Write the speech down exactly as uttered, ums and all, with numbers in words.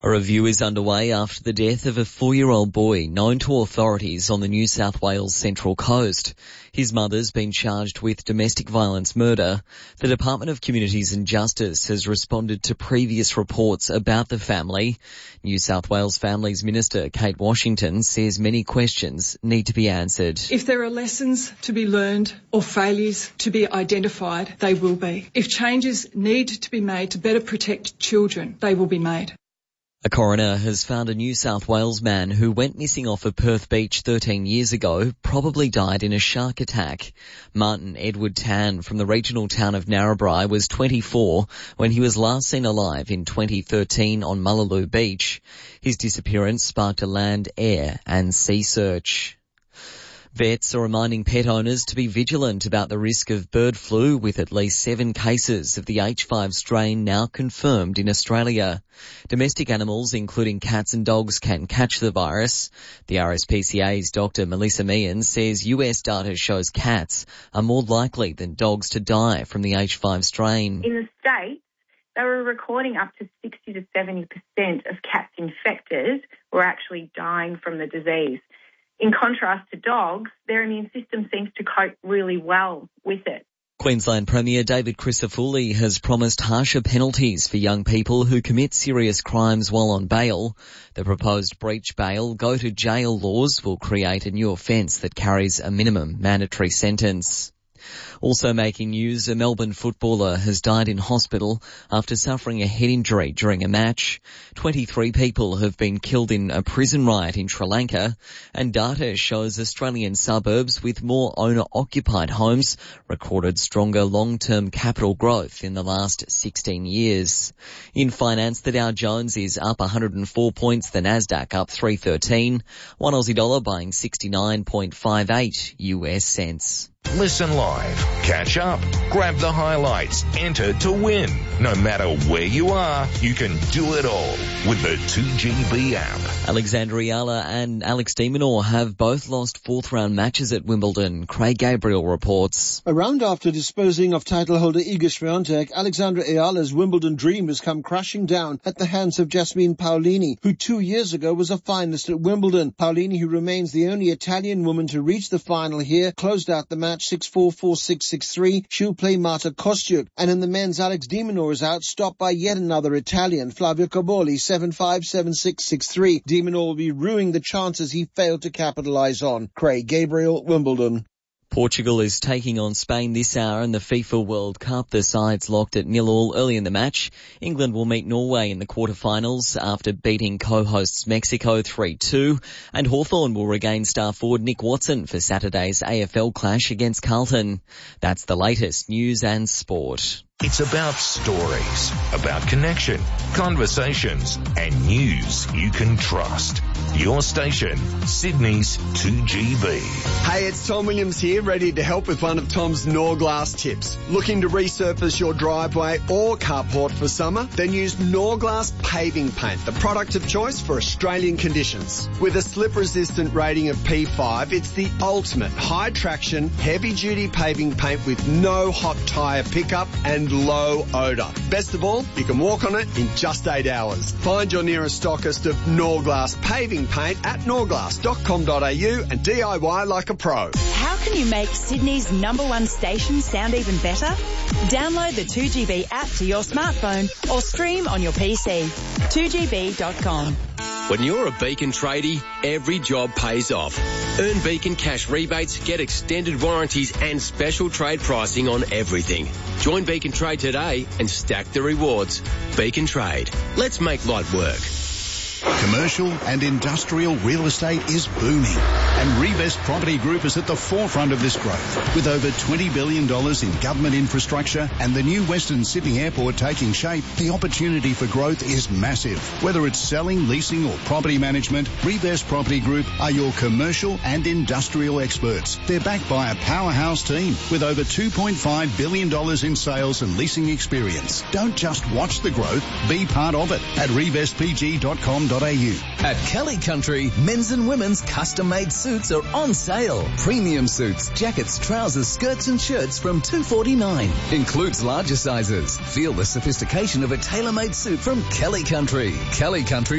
A review is underway after the death of a four-year-old boy known to authorities on the New South Wales Central Coast. His mother's been charged with domestic violence murder. The Department of Communities and Justice has responded to previous reports about the family. New South Wales Families Minister Kate Washington says many questions need to be answered. If there are lessons to be learned or failures to be identified, they will be. If changes need to be made to better protect children, they will be made. A coroner has found a New South Wales man who went missing off of Perth Beach thirteen years ago probably died in a shark attack. Martin Edward Tan from the regional town of Narrabri was twenty-four when he was last seen alive in twenty thirteen on Mullaloo Beach. His disappearance sparked a land, air and sea search. Vets are reminding pet owners to be vigilant about the risk of bird flu, with at least seven cases of the H five strain now confirmed in Australia. Domestic animals, including cats and dogs, can catch the virus. The R S P C A's Doctor Melissa Meehan says U S data shows cats are more likely than dogs to die from the H five strain. In the States, they were recording up to sixty to seventy percent of cats infected were actually dying from the disease. In contrast to dogs, their immune system seems to cope really well with it. Queensland Premier David Crisafulli has promised harsher penalties for young people who commit serious crimes while on bail. The proposed breach bail, go to jail laws will create a new offence that carries a minimum mandatory sentence. Also making news, a Melbourne footballer has died in hospital after suffering a head injury during a match. twenty-three people have been killed in a prison riot in Sri Lanka, and data shows Australian suburbs with more owner-occupied homes recorded stronger long-term capital growth in the last sixteen years. In finance, the Dow Jones is up one hundred four points, the Nasdaq up three thirteen, one Aussie dollar buying sixty-nine point five eight U S cents. Listen live, catch up, grab the highlights, enter to win. No matter where you are, you can do it all with the two G B app. Alexandra Iala and Alex de Minaur have both lost fourth round matches at Wimbledon. Craig Gabriel reports. A round after disposing of title holder Iga Swiatek, Alexandra Iala's Wimbledon dream has come crashing down at the hands of Jasmine Paolini, who two years ago was a finalist at Wimbledon. Paolini, who remains the only Italian woman to reach the final here, closed out the match six four, four six, six three. She'll play Marta Kostyuk. And in the men's, Alex de Minaur is out, stopped by yet another Italian, Flavio Cobolli, seven five, seven six, six three. De Minaur will be ruining the chances he failed to capitalise on. Craig Gabriel, Wimbledon. Portugal is taking on Spain this hour in the FIFA World Cup. The sides locked at nil all early in the match. England will meet Norway in the quarterfinals after beating co-hosts Mexico three two. And Hawthorn will regain star forward Nick Watson for Saturday's A F L clash against Carlton. That's the latest news and sport. It's about stories, about connection, conversations, and news you can trust. Your station, Sydney's two G B. Hey, it's Tom Williams here, ready to help with one of Tom's Norglass tips. Looking to resurface your driveway or carport for summer? Then use Norglass Paving Paint, the product of choice for Australian conditions. With a slip-resistant rating of P five, it's the ultimate high-traction, heavy-duty paving paint with no hot tyre pickup and low odour. Best of all, you can walk on it in just eight hours. Find your nearest stockist of Norglass Paving Paint at norglass dot com dot a u and D I Y like a pro. How can you make Sydney's number one station sound even better? Download the two G B app to your smartphone or stream on your P C. two G B dot com. When you're a Beacon tradie, every job pays off. Earn Beacon cash rebates, get extended warranties and special trade pricing on everything. Join Beacon Trade today and stack the rewards. Beacon Trade. Let's make light work. Commercial and industrial real estate is booming, and Revest Property Group is at the forefront of this growth. With over twenty billion dollars in government infrastructure and the new Western Sydney Airport taking shape, the opportunity for growth is massive. Whether it's selling, leasing or property management, Revest Property Group are your commercial and industrial experts. They're backed by a powerhouse team with over two point five billion dollars in sales and leasing experience. Don't just watch the growth, be part of it at revest p g dot com dot a u. At Kelly Country, men's and women's custom-made suits are on sale. Premium suits, jackets, trousers, skirts and shirts from two forty-nine. Includes larger sizes. Feel the sophistication of a tailor-made suit from Kelly Country. Kelly Country.